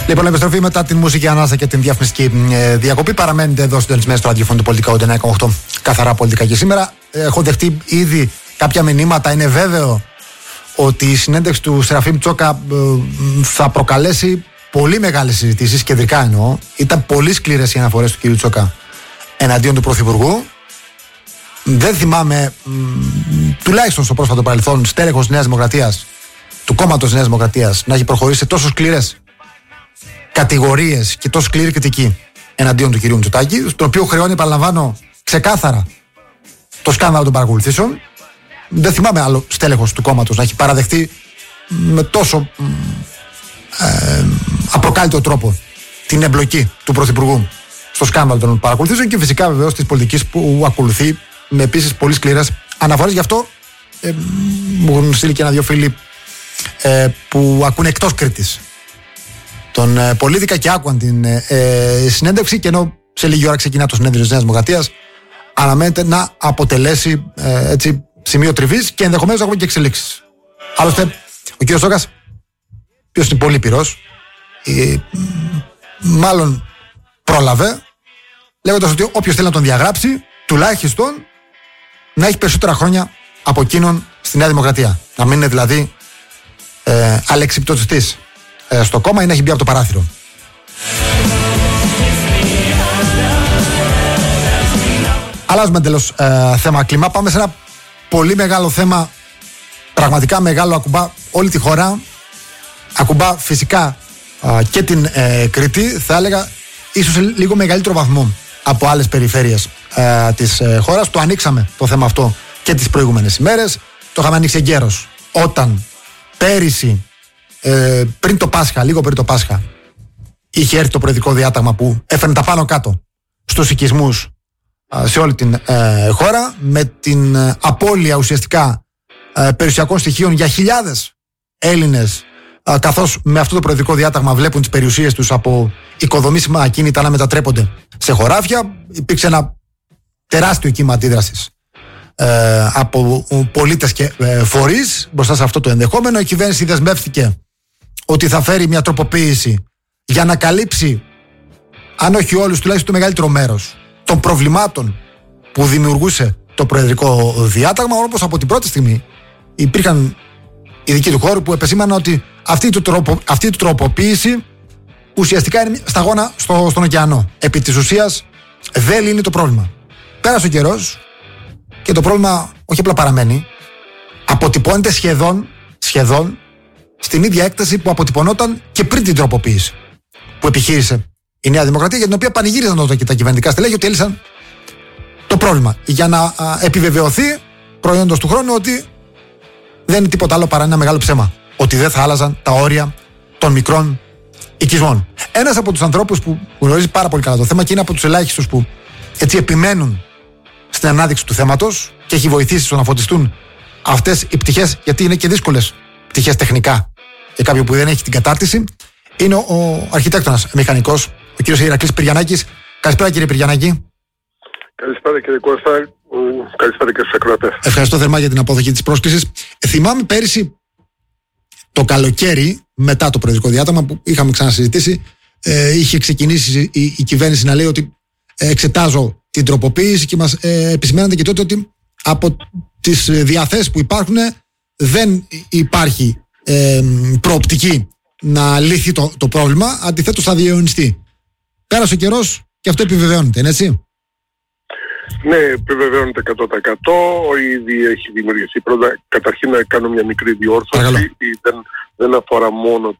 Λοιπόν, επιστροφή μετά την μουσική ανάσα και την διαφημιστική διακοπή. Παραμένετε εδώ συντονισμένοι στο ραδιοφωνικό πολιτικό 9,8 καθαρά πολιτικά και σήμερα. Έχω δεχτεί ήδη κάποια μηνύματα. Είναι βέβαιο ότι η συνέντευξη του Σεραφείμ Τσόκα θα προκαλέσει πολύ μεγάλες συζητήσεις, κεντρικά εννοώ. Ήταν πολύ σκληρές οι αναφορές του κ. Τσόκα εναντίον του Πρωθυπουργού. Δεν θυμάμαι, τουλάχιστον στο πρόσφατο παρελθόν, στέλεχος Νέας Δημοκρατίας, του κόμματος Νέας Δημοκρατίας, να έχει προχωρήσει σε τόσο σκληρές κατηγορίες και τόσο σκληρή κριτική εναντίον του κ. Μητσοτάκη, το οποίο χρεώνει, επαναλαμβάνω, ξεκάθαρα το σκάνδαλο των παρακολουθήσεων. Δεν θυμάμαι άλλο στέλεχος του κόμματος να έχει παραδεχτεί με τόσο απροκάλυπτο τρόπο την εμπλοκή του Πρωθυπουργού στο σκάνδαλο των παρακολουθήσεων και φυσικά βεβαίως της πολιτικής που ακολουθεί με επίσης πολύ σκληρές αναφορές. Γι' αυτό μου έχουν στείλει και ένα-δυο φίλοι που ακούνε εκτός Κρήτης τον Πολίτικα και άκουαν την συνέντευξη, και ενώ σε λίγη ώρα ξεκινά το συνέδριο της Νέας Δημοκρατίας, αναμένεται να αποτελέσει έτσι σημείο τριβής και ενδεχομένως να έχουμε και εξελίξεις. Άλλωστε, ο κ. Τσόκας, ποιος είναι πολύ πυρός, μάλλον πρόλαβε, λέγοντας ότι όποιος θέλει να τον διαγράψει, τουλάχιστον να έχει περισσότερα χρόνια από εκείνον στη Νέα Δημοκρατία. Να μην είναι δηλαδή αλεξιπτωτιστής στο κόμμα ή να έχει μπει από το παράθυρο. Αλλάζουμε εντελώς θέμα κλίμα. Πάμε σε ένα πολύ μεγάλο θέμα, πραγματικά μεγάλο, ακουμπά όλη τη χώρα, ακουμπά φυσικά και την Κρήτη, θα έλεγα ίσως σε λίγο μεγαλύτερο βαθμό από άλλες περιφέρειες της χώρας. Το ανοίξαμε το θέμα αυτό και τις προηγούμενες ημέρες, το είχαμε ανοίξει εγκαίρως όταν πέρυσι, πριν το Πάσχα, λίγο πριν το Πάσχα, είχε έρθει το προεδρικό διάταγμα που έφερνε τα πάνω κάτω στους οικισμούς σε όλη την χώρα, με την απώλεια ουσιαστικά περιουσιακών στοιχείων για χιλιάδες Έλληνες, καθώς με αυτό το προεδρικό διάταγμα βλέπουν τις περιουσίες τους από οικοδομήσιμα ακίνητα να μετατρέπονται σε χωράφια. Υπήρξε ένα τεράστιο κύμα αντίδρασης από πολίτες και φορείς μπροστά σε αυτό το ενδεχόμενο. Η κυβέρνηση δεσμεύτηκε ότι θα φέρει μια τροποποίηση για να καλύψει, αν όχι όλους, τουλάχιστον το μεγαλύτερο μέρος των προβλημάτων που δημιουργούσε το προεδρικό διάταγμα. Όπως από την πρώτη στιγμή υπήρχαν ειδικοί του χώρου που επεσήμαναν ότι αυτή η τροποποίηση ουσιαστικά είναι σταγόνα στον ωκεανό. Επί της ουσίας δεν λύνει το πρόβλημα. Πέρασε ο καιρός και το πρόβλημα όχι απλά παραμένει, αποτυπώνεται σχεδόν στην ίδια έκταση που αποτυπωνόταν και πριν την τροποποίηση που επιχείρησε η Νέα Δημοκρατία, για την οποία πανηγύριζαν τότε και τα κυβερνητικά στελέχη ότι έλυσαν το πρόβλημα, για να επιβεβαιωθεί προϊόντος του χρόνου ότι δεν είναι τίποτα άλλο παρά ένα μεγάλο ψέμα, ότι δεν θα άλλαζαν τα όρια των μικρών οικισμών. Ένας από τους ανθρώπους που γνωρίζει πάρα πολύ καλά το θέμα και είναι από τους ελάχιστους που έτσι επιμένουν στην ανάδειξη του θέματος και έχει βοηθήσει στο να φωτιστούν αυτές οι πτυχές, γιατί είναι και δύσκολες πτυχές τεχνικά για κάποιον που δεν έχει την κατάρτιση, είναι ο αρχιτέκτονας μηχανικός, ο κύριος Ηρακλής Πυριανάκης. Καλησπέρα, κύριε Πυριανάκη. Καλησπέρα, κύριε Κώστα. Καλησπέρα και στους ακροατές. Ευχαριστώ θερμά για την αποδοχή της πρόσκλησης. Θυμάμαι πέρυσι το καλοκαίρι, μετά το προεδρικό διάταγμα που είχαμε ξανασυζητήσει, είχε ξεκινήσει η κυβέρνηση να λέει ότι εξετάζω την τροποποίηση και μας επισημαίνατε και τότε ότι από τις διαθέσεις που υπάρχουν δεν υπάρχει προοπτική να λύθει το πρόβλημα, αντιθέτως θα διαιωνιστεί. Πέρασε ο καιρός και αυτό επιβεβαιώνεται, είναι έτσι? Ναι, επιβεβαιώνεται 100%. Ήδη έχει δημιουργηθεί. Πρώτα, καταρχήν να κάνω μια μικρή διόρθωση. Δεν αφορά μόνο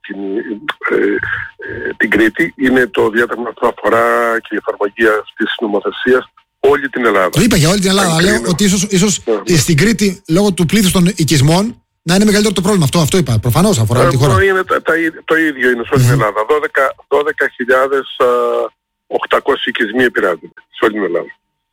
την Κρήτη. Είναι το διάταγμα αυτό αφορά και η εφαρμογή αυτής της νομοθεσίας όλη την Ελλάδα. Το είπα για όλη την Ελλάδα. Λέω ότι ίσως στην Κρήτη, λόγω του πλήθους των οικισμών, να είναι μεγαλύτερο το πρόβλημα. Αυτό είπα. Προφανώς αφορά όλη τη χώρα. Το ίδιο είναι σε όλη την Ελλάδα. 12.800 οικισμοί επηρεάζονται σε όλη την Ελλάδα.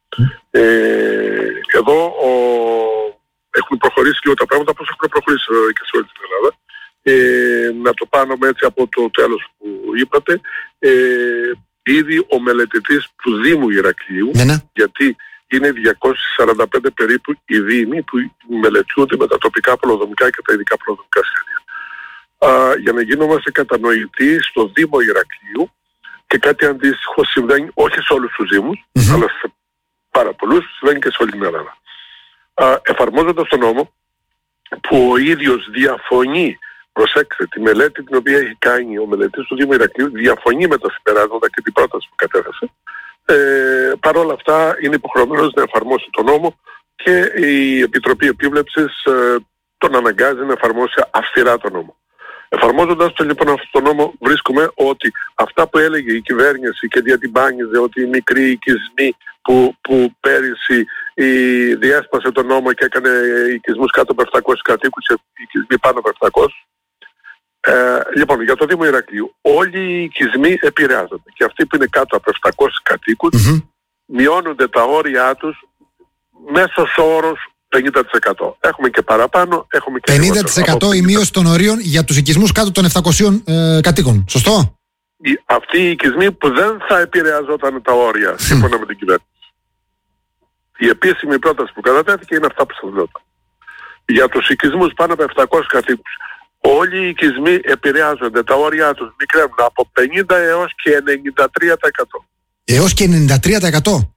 Εδώ έχουν προχωρήσει λίγο τα πράγματα όπως έχουν προχωρήσει και σε όλη την Ελλάδα. Να το πάμε έτσι από το τέλος που είπατε. Ήδη ο μελετητής του Δήμου Ηρακλείου, γιατί είναι 245 περίπου οι δήμοι που μελετιούνται με τα τοπικά πολεοδομικά και τα ειδικά πολεοδομικά σχέδια. για να γίνομαστε κατανοητοί στο Δήμο Ηρακλείου, και κάτι αντίστοιχο συμβαίνει όχι σε όλους τους Δήμους, αλλά σε πάρα πολλούς, συμβαίνει και σε όλη την Ελλάδα. Εφαρμόζοντας τον νόμο, που ο ίδιος διαφωνεί, προσέξτε, τη μελέτη την οποία έχει κάνει ο μελετής του Δήμου Ηρακλείου, διαφωνεί με τα συμπεράσματα και την πρόταση που κατέθεσε, παρόλα αυτά είναι υποχρεωμένος να εφαρμόσει τον νόμο, και η Επιτροπή Επίβλεψης τον αναγκάζει να εφαρμόσει αυστηρά τον νόμο. Εφαρμόζοντας λοιπόν αυτόν τον νόμο, βρίσκουμε ότι αυτά που έλεγε η κυβέρνηση και διατυμπάνιζε, ότι οι μικροί οικισμοί που πέρυσι διέσπασε τον νόμο και έκανε οικισμούς κάτω από 700 κατοίκους και οικισμοί πάνω από 700. Λοιπόν, για το Δήμο Ηρακλείου, όλοι οι οικισμοί επηρεάζονται. Και αυτοί που είναι κάτω από 700 κατοίκους μειώνονται τα όρια τους μέσος όρος 50%. Έχουμε και παραπάνω, έχουμε και 50% η μείωση των ορίων για τους οικισμούς κάτω των 700 κατοίκων. Σωστό? Αυτοί οι οικισμοί που δεν θα επηρεαζόταν τα όρια σύμφωνα με την κυβέρνηση. Η επίσημη πρόταση που κατατέθηκε είναι αυτά που σας λέω. Για τους οικισμούς πάνω από 700 κατοίκους, όλοι οι οικισμοί επηρεάζονται, τα όρια τους μικραίνουν από 50% έως και 93%. Έως και 93%?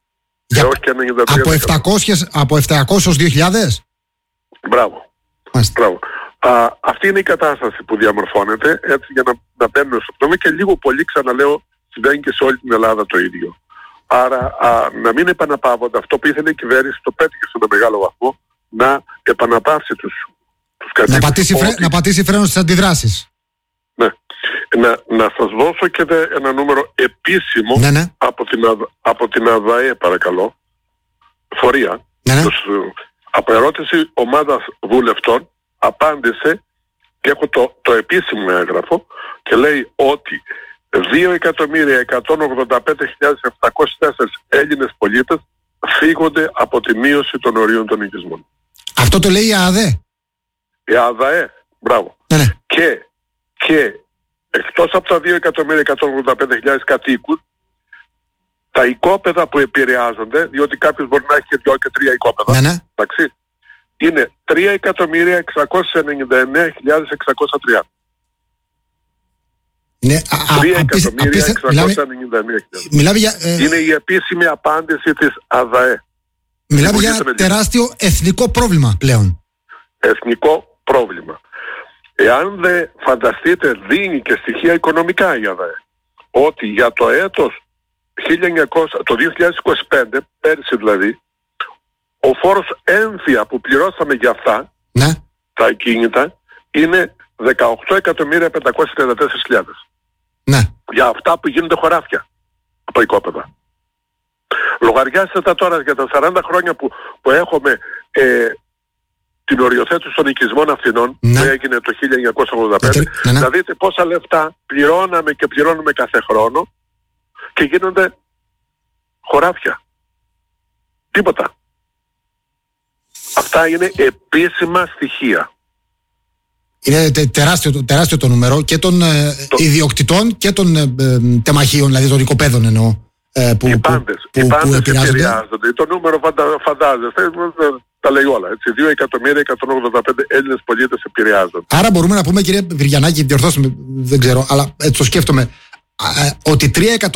Από 700 ως 2.000? Μπράβο. Αυτή είναι η κατάσταση που διαμορφώνεται, έτσι, για να μπαίνουμε στο πτώμα, και λίγο πολύ, ξαναλέω, συμβαίνει και σε όλη την Ελλάδα το ίδιο. Άρα να μην επαναπαύονται αυτό που ήθελε η κυβέρνηση, το πέτυχε σε ένα μεγάλο βαθμό, να επαναπαύσει τους κατοίκους. Να πατήσει φρένο στις αντιδράσεις. Ναι. Να σας δώσω και ένα νούμερο επίσημο από την ΑΔΑΕ, παρακαλώ, φορεία. Από ερώτηση ομάδας βουλευτών απάντησε, και έχω το επίσημο έγγραφο, και λέει ότι 2.185.704 Έλληνες πολίτες φύγονται από τη μείωση των ορίων των οικισμών. Αυτό το λέει η ΑΔΑΕ? Η ΑΔΑΕ, μπράβο. Και εκτός από τα 2.185.000 κατοίκους, τα οικόπεδα που επηρεάζονται, διότι κάποιος μπορεί να έχει και 2 και 3 οικόπεδα, εντάξει, είναι 3.699.630. Ναι, 3.699.000. Είναι η επίσημη απάντηση της ΑΔΑΕ. Μιλάμε για ένα τεράστιο εθνικό πρόβλημα πλέον. Εθνικό πρόβλημα. Εάν δεν φανταστείτε, δίνει και στοιχεία οικονομικά η ΑΔΑΕ, ότι για το έτος το 2025, πέρσι δηλαδή, ο φόρος έμφυα που πληρώσαμε για αυτά, τα ακίνητα, είναι 18.534.000. Για αυτά που γίνονται χωράφια από οικόπεδα. Λογαριάστε τα τώρα για τα 40 χρόνια που έχουμε την οριοθέτηση των οικισμών Αθηνών, που έγινε το 1985, να δείτε πόσα λεφτά πληρώναμε και πληρώνουμε κάθε χρόνο και γίνονται χωράφια. Τίποτα. Αυτά είναι επίσημα στοιχεία. Είναι τεράστιο το νούμερο και των ιδιοκτητών και των τεμαχίων, δηλαδή των οικοπαίδων εννοώ. Οι πάντες επηρεάζονται. Το νούμερο φαντάζεστε, τα λέει όλα. 2.185.000 Έλληνες πολίτες επηρεάζονται. Άρα μπορούμε να πούμε, κύριε Βυριανάκη, διορθώστε, δεν ξέρω, αλλά έτσι το σκέφτομαι, ότι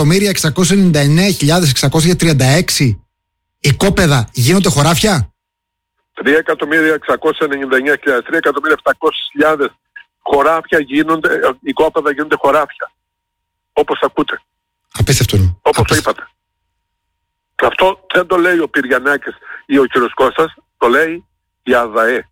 3.699.636 οικόπεδα γίνονται χωράφια. 3.699.000, 3.700.000 χωράφια γίνονται, οικόπεδα γίνονται χωράφια. Όπως ακούτε. Απίστευτο. Όπως το είπατε. Αυτό δεν το λέει ο Πυριανάκης ή ο κ. Κώστας, το λέει η ΑΔΑΕ.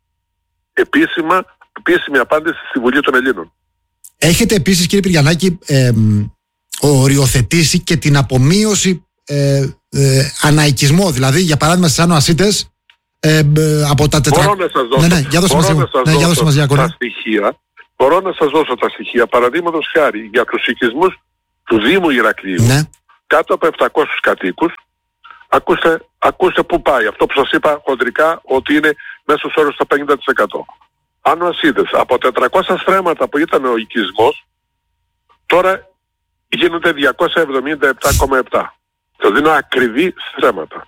Επίσημη απάντηση στη Βουλή των Ελλήνων. Έχετε επίσης, κύριε Πυριανάκη, οριοθετήσει και την απομείωση αναοικισμό, δηλαδή για παράδειγμα στις Άνω Ασίτες, από τα 400. Μπορώ να σας δώσω τα στοιχεία. Παραδείγματος χάρη, για τους οικισμούς του Δήμου Ηρακλείου, κάτω από 700 κατοίκους, ακούστε που πάει. Αυτό που σας είπα χοντρικά, ότι είναι μέσος όρος στα 50%. Άνω Ασίτες, από 400 στρέμματα που ήταν ο οικισμός, τώρα γίνονται 277,7. Θα δίνω ακριβή στρέμματα.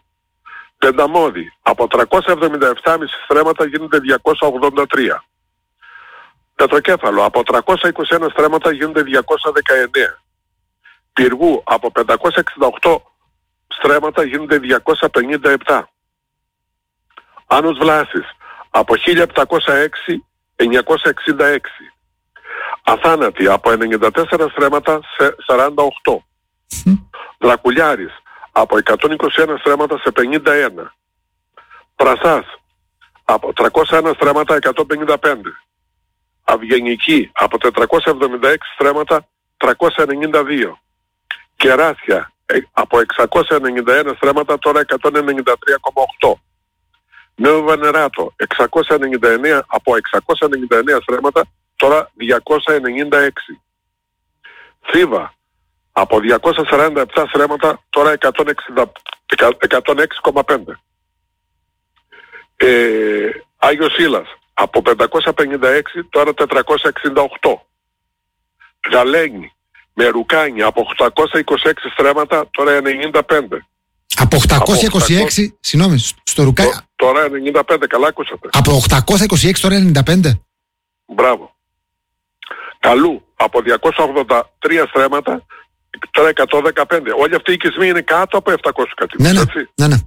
Πενταμώδη, από 377,5 στρέμματα γίνονται 283. Πετροκέφαλο από 321 στρέμματα γίνονται 219. Πυργού από 568 στρέμματα γίνονται 257. Άνος Βλάσης από 1706 966. Αθάνατη από 94 στρέμματα σε 48. Δρακουλιάρης από 121 στρέμματα σε 51. Πρασάς από 301 στρέμματα 155. Αυγενική από 476 στρέμματα 392. Κεράσια από 691 στρέμματα τώρα 193,8. Νέο Βενεράτο 699 από 699 στρέμματα τώρα 296. Θήβα από 247 στρέμματα τώρα 106,5. Άγιος Σίλας από 556 τώρα 468. Γαλένη με Ρουκάνη από 826 στρέμματα τώρα 95. Από 826, συγγνώμη, στο Ρουκάνη. Τώρα 95, καλά ακούσατε. Από 826 τώρα 95. Μπράβο. Καλού από 283 στρέμματα τώρα 115. Όλοι αυτοί οι οικισμοί είναι κάτω από 700 κατοίκους. Ναι.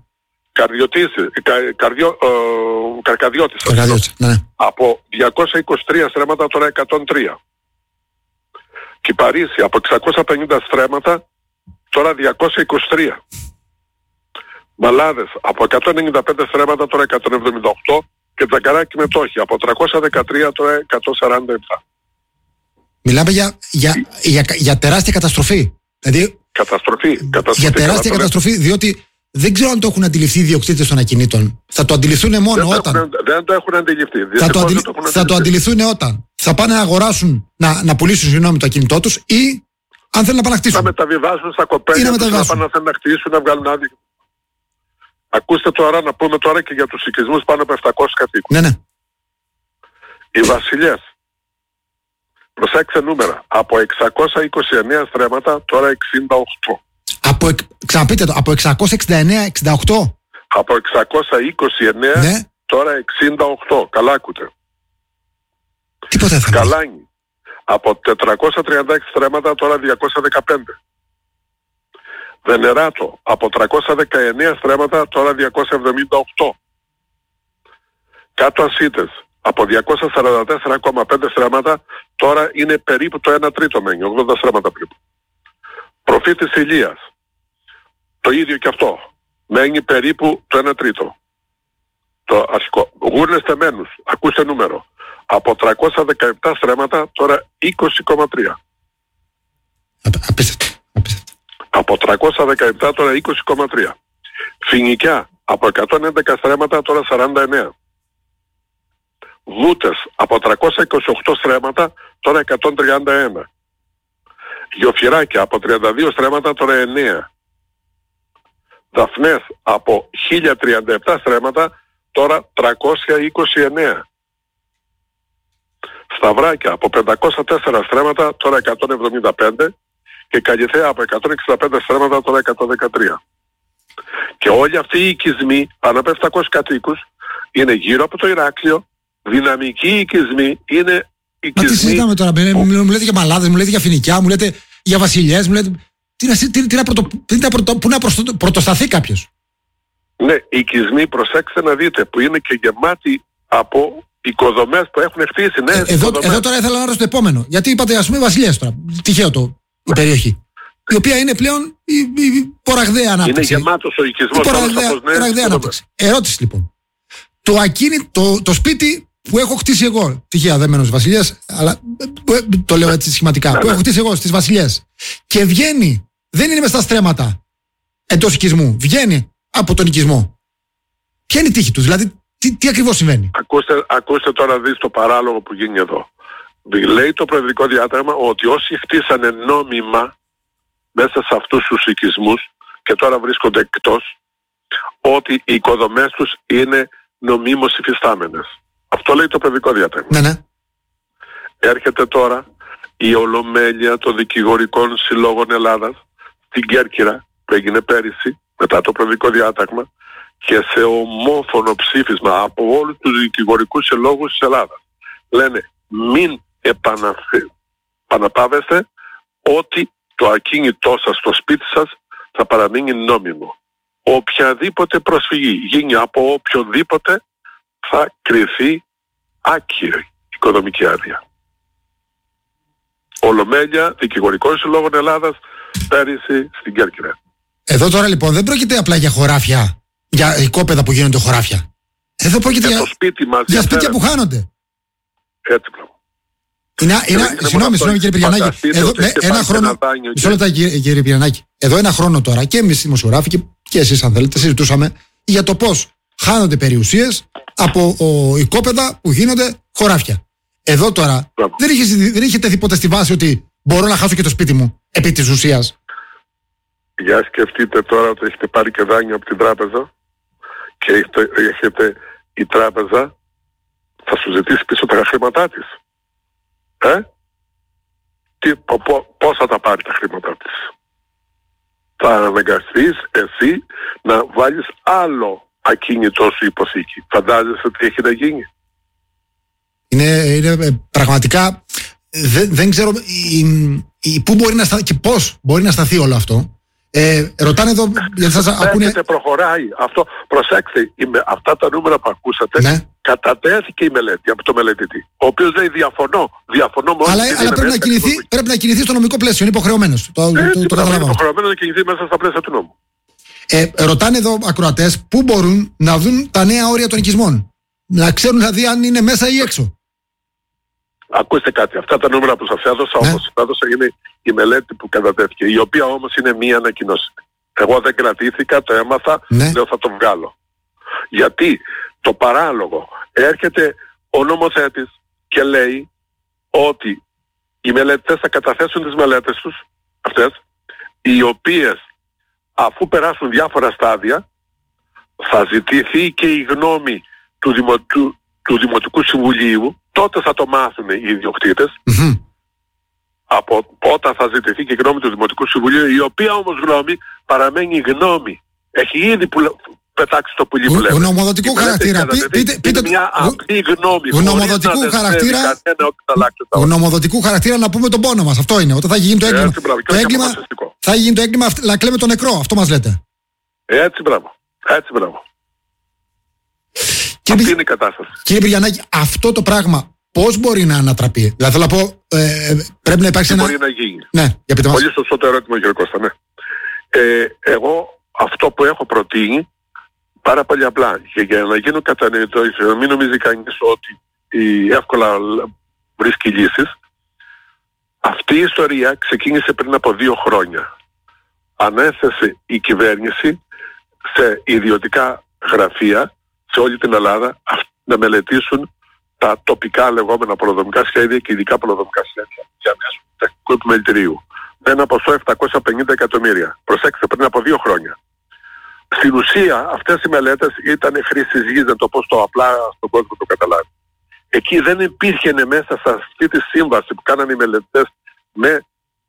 Καρκαδιώτης. Ναι. Από 223 στρέμματα τώρα 103. Κυπαρίσι από 650 στρέμματα τώρα 223. Μαλάδες από 195 στρέμματα τώρα 178 και Τζαγκαράκι με Τόχη από 313 τώρα 147. Μιλάμε για τεράστια καταστροφή. Δηλαδή, για τεράστια καταστροφή, διότι δεν ξέρω αν το έχουν αντιληφθεί οι ιδιοκτήτες των ακινήτων. Θα το αντιληφθούν μόνο όταν. Δεν το έχουν αντιληφθεί. Θα το αντιληφθούν όταν θα πάνε να αγοράσουν, να πουλήσουν το ακινητό τους ή αν θέλουν να πάνε να χτίσουν. Να μεταβιβάσουν στα κοπέλια τους, να πάνε να χτίσουν, να βγάλουν άδεια. Ακούστε τώρα, να πούμε τώρα και για τους οικισμούς πάνω από 700 κατοίκους. Ναι. Οι Βασιλιές. Προσέξτε νούμερα. Από 629 στρέμματα τώρα 68. Ξαναπείτε το, από 669-68. Από 629 ναι. Τώρα 68. Καλά ακούτε. Τίποτα θα Καλάνι. Από 436 στρέμματα τώρα 215. Βενεράτο. Από 319 στρέμματα τώρα 278. Κάτω Ασίτες. Από 244,5 στρέμματα τώρα είναι περίπου το 1 τρίτο μένει, 80 στρέμματα περίπου. Προφήτης Ηλίας. Το ίδιο και αυτό. Μένει περίπου το 1 τρίτο. Το αρχικό. Γούρνες Τεμένους. Ακούστε νούμερο. Από 317 στρέμματα τώρα 20,3. Απίστευτο. Από 317 τώρα 20,3. Φοινικιά. Από 111 στρέμματα τώρα 49. Βούτες από 328 στρέμματα τώρα 131. Γιοφυράκια από 32 στρέμματα τώρα 9. Δαφνές από 1037 στρέμματα τώρα 329. Σταυράκια από 504 στρέμματα τώρα 175 και Καλυθέα από 165 στρέμματα τώρα 113. Και όλοι αυτοί οι οικισμοί πάνω από 700 κατοίκους είναι γύρω από το Ηράκλειο. Δυναμικοί οικισμοί είναι οικισμοί. Μα τι συζητάμε τώρα, μου λέτε για Μαλάδες, μου λέτε για Φοινικιά, μου λέτε για Βασιλιές, μου λέτε. Πού να πρωτοσταθεί κάποιος. Ναι, οι οικισμοί, προσέξτε να δείτε, που είναι και γεμάτοι από οικοδομές που έχουν χτίσει νέες οικοδομές. Εδώ τώρα ήθελα να ρωτήσω το επόμενο. Γιατί είπατε, ας πούμε, Βασιλιές τώρα. Τυχαίο η περιοχή. Η οποία είναι πλέον η ποραγδαία ανάπτυξη. Είναι γεμάτος ο οικισμός. Η ποραγδαία ανάπτυξη. Ερώτηση λοιπόν. Το σπίτι που έχω χτίσει εγώ, τυχαία δεν μένω στις Βασιλιές, αλλά το λέω έτσι σχηματικά, που έχω χτίσει εγώ στις Βασιλιές και βγαίνει, δεν είναι μες στα στρέμματα εντός οικισμού, βγαίνει από τον οικισμό. Ποια είναι η τύχη του, δηλαδή τι ακριβώς συμβαίνει. Ακούστε τώρα δεις το παράλογο που γίνει εδώ. Λέει το προεδρικό διάταγμα ότι όσοι χτίσανε νόμιμα μέσα σε αυτούς τους οικισμούς και τώρα βρίσκονται εκτός, ότι οι οικοδομές τους είναι νομίμως υφιστάμενες. Αυτό λέει το προεδρικό διάταγμα. Ναι. Έρχεται τώρα η Ολομέλεια των Δικηγορικών Συλλόγων Ελλάδας στην Κέρκυρα που έγινε πέρυσι μετά το προεδρικό διάταγμα και σε ομόφωνο ψήφισμα από όλους τους δικηγορικούς συλλόγους της Ελλάδας λένε μην επαναπάβεστε ότι το ακίνητό σας στο σπίτι σας θα παραμείνει νόμιμο. Οποιαδήποτε προσφυγή γίνει από οποιονδήποτε θα κριθεί άκυρη οικονομική άδεια. Ολομέλεια, Δικηγορικός Συλλόγων Ελλάδας, πέρυσι στην Κέρκυρα. Εδώ τώρα λοιπόν δεν πρόκειται απλά για χωράφια, για οικόπεδα που γίνονται χωράφια. Εδώ πρόκειται για σπίτι μας, για σπίτια που χάνονται. Έτσι πράγμα. Συγγνώμη κύριε Πυριανάκη. Εδώ ένα χρόνο. Μισό λεπτό κύριε Πυριανάκη. Εδώ ένα χρόνο τώρα και εμείς δημοσιογράφοι και εσείς αν θέλετε συζητούσαμε για το πώς χάνονται περιουσίες από οικόπεδα που γίνονται χωράφια. Εδώ τώρα δεν είχε τεθεί ποτέ στη βάση ότι μπορώ να χάσω και το σπίτι μου επί της ουσίας. Για σκεφτείτε τώρα ότι έχετε πάρει και δάνειο από την τράπεζα και έχετε η τράπεζα θα σου ζητήσει πίσω τα χρήματά της. Πώς θα τα πάρει τα χρήματά της? Θα αναγκαστείς εσύ να βάλεις άλλο ακίνητό σου υποθήκη. Φαντάζεσαι τι έχει να γίνει? Είναι πραγματικά δεν ξέρω πού μπορεί να σταθεί και πώς μπορεί να σταθεί όλο αυτό. Ρωτάνε εδώ γιατί σας ακούνε. Προχωράει αυτό. Προσέξτε, αυτά τα νούμερα που ακούσατε, ναι, κατατέθηκε η μελέτη από το μελετητή, ο οποίος λέει διαφωνώ μόνο. Αλλά πρέπει να κινηθεί στο νομικό πλαίσιο, είναι υποχρεωμένος. Είναι υποχρεωμένος να κινηθεί μέσα στα πλαίσια του νόμου. Ρωτάνε εδώ ακροατές πού μπορούν να δουν τα νέα όρια των οικισμών. Να ξέρουν δηλαδή αν είναι μέσα ή έξω. Ακούστε κάτι, αυτά τα νούμερα που σας έδωσα, όπως σας έδωσα, είναι η μελέτη που κατατέθηκε, η οποία όμως είναι μία ανακοινώση. Εγώ δεν κρατήθηκα, το έμαθα, λέω θα το βγάλω. Γιατί το παράλογο έρχεται ο νομοθέτης και λέει ότι οι μελετητές θα καταθέσουν τις μελέτες τους, αυτές, οι οποίες αφού περάσουν διάφορα στάδια, θα ζητηθεί και η γνώμη του Δημοτικού Συμβουλίου, τότε θα το μάθουν οι ιδιοκτήτες. Από όταν θα ζητηθεί και η γνώμη του Δημοτικού Συμβουλίου, η οποία όμως γνώμη παραμένει γνώμη. Έχει ήδη πετάξει το πουλί που λέμε. Γνωμοδοτικού χαρακτήρα. Πείτε μια απλή γνώμη. Γνωμοδοτικού χαρακτήρα να πούμε τον πόνο μας. Αυτό είναι. Όταν θα γίνει το έγκλημα. Θα γίνει το έγκλημα, αλλά κλαίμε τον νεκρό. Αυτό μας λέτε. Έτσι μπράβο. Αυτή είναι η κατάσταση. Κύριε Πυριανάκη, αυτό το πράγμα πώς μπορεί να ανατραπεί? Δηλαδή θέλω να πω, πρέπει να υπάρξει ένα... μπορεί να γίνει. Ναι, για πείτε μας. Πολύ σωστό το ερώτημα, κύριε Κώστα, ναι. Εγώ αυτό που έχω προτείνει, πάρα πολύ απλά, και για να γίνω κατανοητό, να μην νομίζει κανείς ότι εύκολα βρίσκει λύσεις, αυτή η ιστορία ξεκίνησε πριν από 2 χρόνια. Ανέθεσε η κυβέρνηση σε ιδιωτικά γραφεία σε όλη την Ελλάδα να μελετήσουν τα τοπικά λεγόμενα πολεοδομικά σχέδια και ειδικά πολεοδομικά σχέδια για μέσω του τεχνικού επιμελητηρίου. Με ένα ποσό 750 εκατομμύρια. Προσέξτε, πριν από 2 χρόνια. Στην ουσία αυτές οι μελέτες ήταν χρήσης γης, να το πω στο απλά στον κόσμο το καταλάβει. Εκεί δεν υπήρχε μέσα σε αυτή τη σύμβαση που κάνανε οι μελετητές με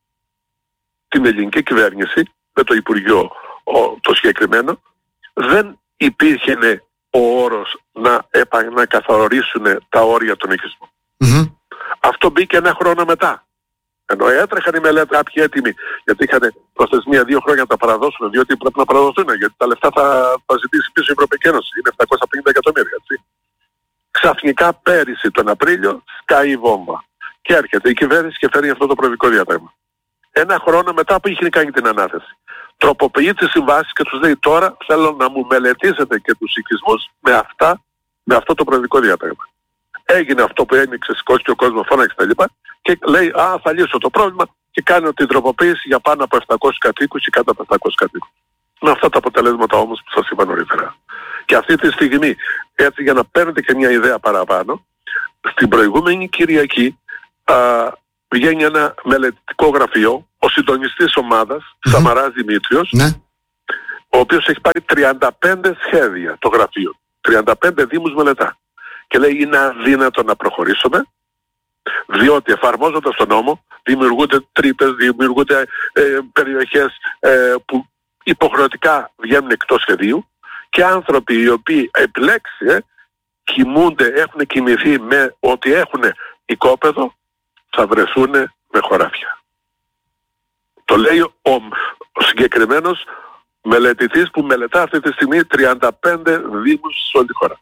την ελληνική κυβέρνηση, με το Υπουργείο το συγκεκριμένο, δεν υπήρχε ο όρος να επανακαθορίσουν τα όρια των οικισμών. Αυτό μπήκε 1 χρόνο μετά. Ενώ έτρεχαν οι μελέτες κάποιοι έτοιμοι, γιατί είχαν προθεσμία 2 χρόνια να τα παραδώσουν, διότι πρέπει να παραδοθούν, γιατί τα λεφτά θα ζητήσει πίσω η Ευρωπαϊκή Ένωση. Είναι 750 εκατομμύρια, έτσι. Ξαφνικά πέρυσι τον Απρίλιο σκάει η βόμβα. Και έρχεται η κυβέρνηση και φέρνει αυτό το προεδρικό διάταγμα. 1 χρόνο μετά που είχε κάνει την ανάθεση. Τροποποιεί τις συμβάσεις και τους λέει τώρα θέλω να μου μελετήσετε και τους οικισμούς με αυτό το προεδρικό διάταγμα. Έγινε αυτό που έγινε, ξεσηκώθηκε ο κόσμος, φώναξε τα λοιπά και λέει θα λύσω το πρόβλημα και κάνει την τροποποίηση για πάνω από 700 κατοίκους ή κάτω από 700 κατοίκους. Με αυτά τα αποτελέσματα όμως που σας είπα νωρίτερα. Και αυτή τη στιγμή, έτσι για να παίρνετε και μια ιδέα παραπάνω, στην προηγούμενη Κυριακή βγαίνει ένα μελετητικό γραφείο, ο συντονιστής ομάδας, Σαμαράς Δημήτριος, ο οποίος έχει πάρει 35 σχέδια το γραφείο. 35 δήμους μελετά. Και λέει είναι αδύνατο να προχωρήσουμε, διότι εφαρμόζοντας τον νόμο δημιουργούνται τρύπες, δημιουργούνται περιοχές που υποχρεωτικά βγαίνουν εκτός σχεδίου και άνθρωποι οι οποίοι επιλέξει, κοιμούνται, έχουν κοιμηθεί με ότι έχουν οικόπεδο θα βρεθούν με χωράφια. Το λέει ο συγκεκριμένος μελετητής που μελετά αυτή τη στιγμή 35 δήμους σε όλη τη χώρα.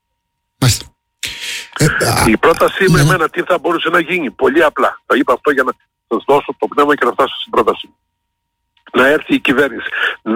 Η πρότασή με εμένα τι θα μπορούσε να γίνει? Πολύ απλά. Το είπα αυτό για να σας δώσω το πνεύμα και να φτάσω στην πρόταση. Να έρθει η κυβέρνηση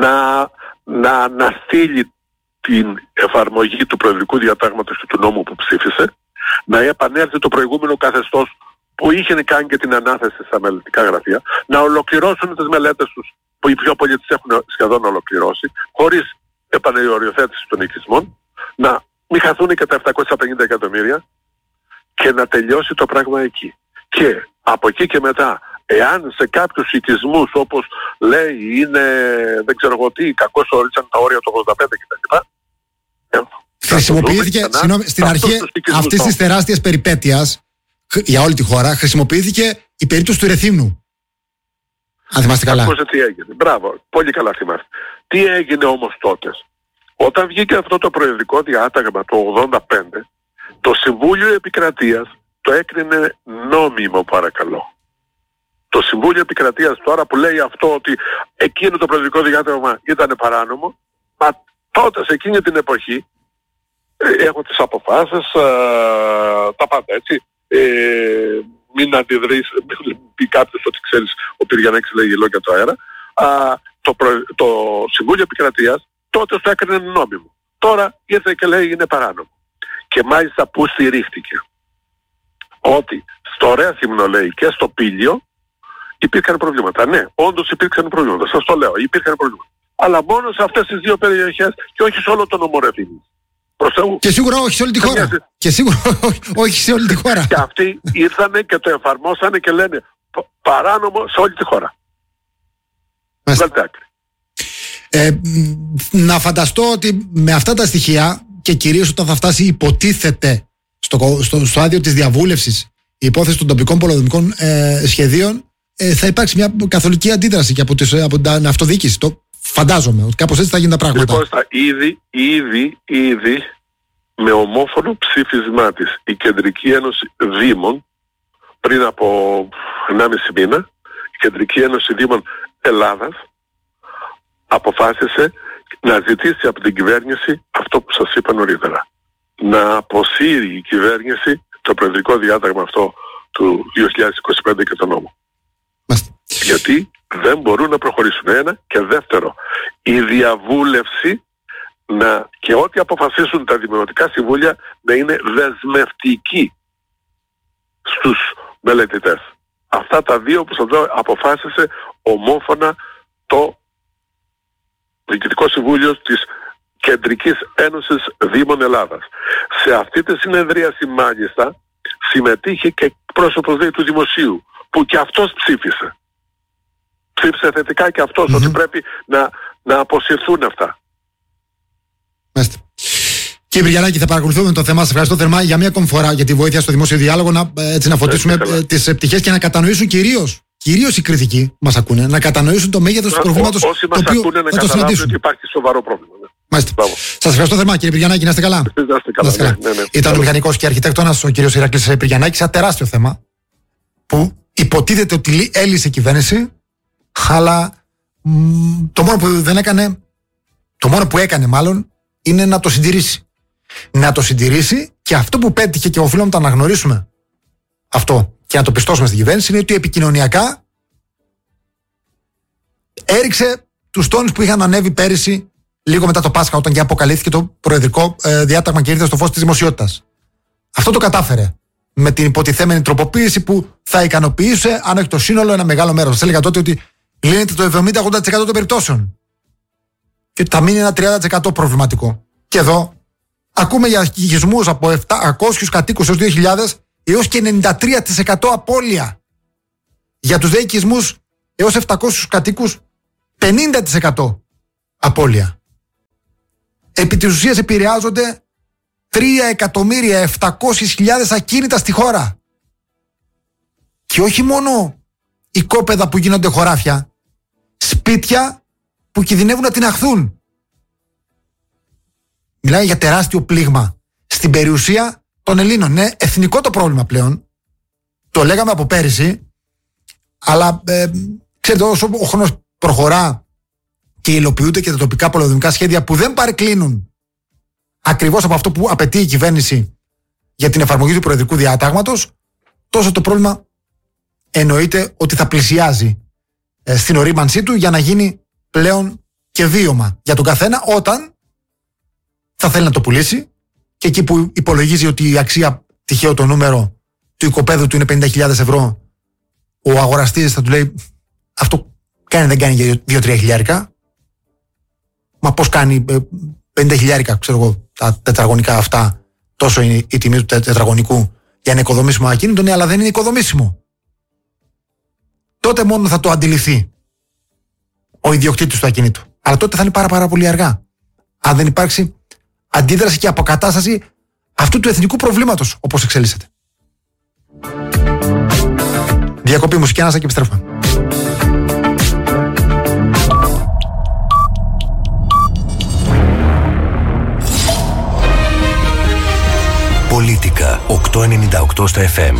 να στείλει την εφαρμογή του προεδρικού διατάγματος και του νόμου που ψήφισε, να επανέλθει το προηγούμενο καθεστώς που είχε κάνει και την ανάθεση στα μελετικά γραφεία, να ολοκληρώσουν τις μελέτες τους που οι πιο πολλοί τις έχουν σχεδόν ολοκληρώσει, χωρίς επανεοριοθέτηση των οικισμών, να μην χαθούν και τα 750 εκατομμύρια και να τελειώσει το πράγμα εκεί. Και από εκεί και μετά, εάν σε κάποιους οικισμούς, όπως λέει, είναι δεν ξέρω εγώ τι, κακώς ορίσαν τα όρια του 85 κτλ. Χρησιμοποιήθηκε, στην αρχή αυτής της τεράστιας περιπέτειας για όλη τη χώρα, χρησιμοποιήθηκε η περίπτωση του Ρεθύμνου. Αν θυμάστε καλά. Ακούστε τι έγινε. Μπράβο, πολύ καλά θυμάστε. Τι έγινε όμως τότε? Όταν βγήκε αυτό το προεδρικό διάταγμα το 85, το Συμβούλιο Επικρατείας το έκρινε νόμιμο, παρακαλώ. Το Συμβούλιο Επικρατείας τώρα που λέει αυτό ότι εκείνο το προεδρικό διάταγμα ήταν παράνομο, μα τότε σε εκείνη την εποχή έχω τις αποφάσεις, τα πάντα έτσι, μην αντιδρείς, μην πει κάποιος ότι ξέρεις ο Πυριανάκης λέγει λόγια το αέρα, το Συμβούλιο Επικρατείας τότε το έκρινε νόμιμο. Τώρα ήρθε και λέει είναι παράνομο. Και μάλιστα που στηρίχτηκε? Ότι στο Ρέθυμνο λέει και στο Πήλιο υπήρχαν προβλήματα. Ναι, όντως υπήρξαν προβλήματα. Σας το λέω, υπήρχαν προβλήματα. Αλλά μόνο σε αυτές τις δύο περιοχές και όχι σε όλο τον νομό Ρεθύμνου. Και σίγουρα όχι σε όλη τη χώρα. Και σίγουρα όχι σε όλη τη χώρα. Και αυτοί ήρθανε και το εφαρμόσανε και λένε παράνομο σε όλη τη χώρα. Βγάλτε άκρη. Να φανταστώ ότι με αυτά τα στοιχεία και κυρίως όταν θα φτάσει υποτίθεται στο άδειο της διαβούλευσης η υπόθεση των τοπικών πολεοδομικών σχεδίων, θα υπάρξει μια καθολική αντίδραση και από την αυτοδιοίκηση. Το φαντάζομαι ότι κάπως έτσι θα γίνουν τα πράγματα. Λοιπόν, ήδη με ομόφωνο ψήφισμά της η Κεντρική Ένωση Δήμων πριν από 1,5 μήνα, η Κεντρική Ένωση Δήμων Ελλάδας αποφάσισε να ζητήσει από την κυβέρνηση αυτό που σας είπα νωρίτερα. Να αποσύρει η κυβέρνηση το προεδρικό διάταγμα αυτό του 2025 και το νόμο. Γιατί δεν μπορούν να προχωρήσουν. Ένα. Και δεύτερο, η διαβούλευση και ό,τι αποφασίσουν τα δημοτικά συμβούλια να είναι δεσμευτική στους μελετητές. Αυτά τα δύο που σας λέω αποφάσισε ομόφωνα το Διοικητικό Συμβούλιο της Κεντρικής Ένωσης Δήμων Ελλάδας. Σε αυτή τη συνεδρίαση μάλιστα συμμετείχε και πρόσωπος του Δημοσίου που και αυτός ψήφισε. Ψήφισε θετικά και αυτός ότι πρέπει να αποσυρθούν αυτά. Μάλιστα. Κύριε Πυριανάκη, θα παρακολουθούμε το θέμα. Σας ευχαριστώ θερμά για μία ακόμη φορά για τη βοήθεια στο δημόσιο διάλογο να φωτίσουμε τις πτυχές και να κατανοήσουν κυρίως οι κριτικοί που μας ακούνε, να κατανοήσουν το μέγεθος του προβλήματος. Όσοι μας ακούνε να καταλάβουν ότι υπάρχει σοβαρό πρόβλημα. Σας ευχαριστώ θερμά, κύριε Πυριανάκη, να είστε καλά. Ναι. Ήταν ο μηχανικός και αρχιτέκτονας ο κύριος Ηρακλής Πυριανάκης, ένα τεράστιο θέμα που υποτίθεται ότι έλυσε η κυβέρνηση, αλλά το μόνο που έκανε μάλλον είναι να το συντηρήσει. Να το συντηρήσει, και αυτό που πέτυχε και οφείλουμε να το αναγνωρίσουμε αυτό και να το πιστώσουμε στην κυβέρνηση, είναι ότι επικοινωνιακά έριξε τους τόνους που είχαν ανέβει πέρυσι λίγο μετά το Πάσχα, όταν και αποκαλύφθηκε το προεδρικό διάταγμα και ήρθε στο φως της δημοσιότητας. Αυτό το κατάφερε με την υποτιθέμενη τροποποίηση που θα ικανοποιούσε, αν όχι το σύνολο, ένα μεγάλο μέρος. Σας έλεγα τότε ότι λύνεται το 70-80% των περιπτώσεων και θα μείνει ένα 30% προβληματικό. Και εδώ ακούμε για οικισμούς από 700 κατοίκους έως 2.000 έως και 93% απώλεια. Για τους δε οικισμούς έως 700 κατοίκους 50% απώλεια. Επί της ουσίας επηρεάζονται 3.700.000 ακίνητα στη χώρα. Και όχι μόνο οικόπεδα που γίνονται χωράφια, σπίτια που κινδυνεύουν να τιναχθούν. Μιλάει για τεράστιο πλήγμα στην περιουσία των Ελλήνων. Είναι εθνικό το πρόβλημα πλέον. το λέγαμε από πέρυσι, αλλά ξέρετε, όσο ο χρόνος προχωρά και υλοποιούνται και τα τοπικά πολεοδομικά σχέδια που δεν παρεκκλίνουν ακριβώς από αυτό που απαιτεί η κυβέρνηση για την εφαρμογή του προεδρικού διατάγματος, τόσο το πρόβλημα εννοείται ότι θα πλησιάζει στην ορίμανσή του για να γίνει πλέον και βίωμα για τον καθένα όταν θα θέλει να το πουλήσει, και εκεί που υπολογίζει ότι η αξία, τυχαίο το νούμερο του οικοπαίδου του είναι 50.000 ευρώ, ο αγοραστής θα του λέει αυτό κάνει δεν κάνει για 2-3 χιλιάρικα. Μα πώς κάνει 50 χιλιάρικα, ξέρω εγώ, τα τετραγωνικά αυτά, τόσο είναι η τιμή του τετραγωνικού για να οικοδομήσουμε ακίνητο, ναι, αλλά δεν είναι οικοδομήσιμο. Τότε μόνο θα το αντιληφθεί ο ιδιοκτήτης του ακινήτου. Αλλά τότε θα είναι πάρα πολύ αργά, αν δεν υπάρξει αντίδραση και αποκατάσταση αυτού του εθνικού προβλήματος όπως εξελίσσεται. Διακοπή μουσική, ανάσα και επιστρέφουμε. Πολίτικα 898 στα FM.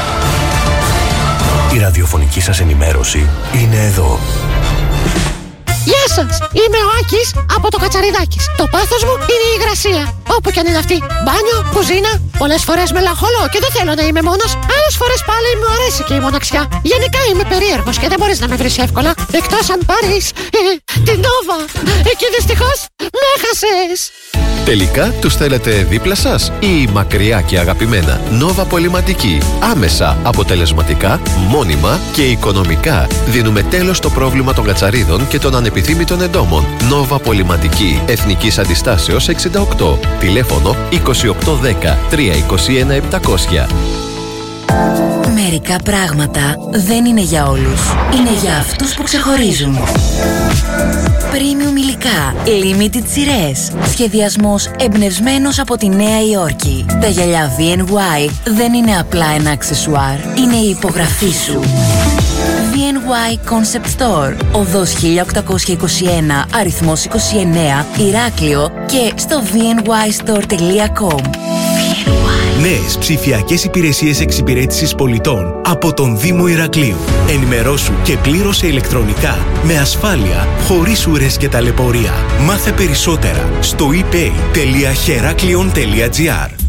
Η ραδιοφωνική σας ενημέρωση είναι εδώ. Γεια σας, είμαι ο Άκης από το Κατσαριδάκης. Το πάθος μου είναι η υγρασία. Όπου και αν είναι αυτή. Μπάνιο, κουζίνα, πολλές φορές μελαγχολώ και δεν θέλω να είμαι μόνος. Άλλες φορές πάλι μου αρέσει και η μοναξιά. Γενικά είμαι περίεργος και δεν μπορείς να με βρεις εύκολα. Εκτός αν πάρεις την Νόβα. Εκεί δυστυχώς με έχασες. Τελικά τους θέλετε δίπλα σας ή μακριά και αγαπημένα? Νόβα Πολυματική. Άμεσα, αποτελεσματικά, μόνιμα και οικονομικά. Δίνουμε τέλος στο πρόβλημα των κατσαρίδων και των ανεπιθύμητων εντόμων. Νόβα Πολυματική. Εθνικής Αντιστάσεως 68. Τηλέφωνο 2810 321 700. Μερικά πράγματα δεν είναι για όλους. Είναι για αυτούς που ξεχωρίζουν. Premium υλικά, limited σειρές. Σχεδιασμός εμπνευσμένος από τη Νέα Υόρκη. Τα γυαλιά VNY δεν είναι απλά ένα αξεσουάρ. Είναι η υπογραφή σου. VNY Concept Store. Οδός 1821, αριθμός 29, Ηράκλειο και στο vnystore.com. Νέες ψηφιακές υπηρεσίες εξυπηρέτησης πολιτών από τον Δήμο Ηρακλείου. Ενημερώσου και πλήρωσε ηλεκτρονικά, με ασφάλεια, χωρίς ουρές και ταλαιπωρία. Μάθε περισσότερα στο epay.heraklion.gr.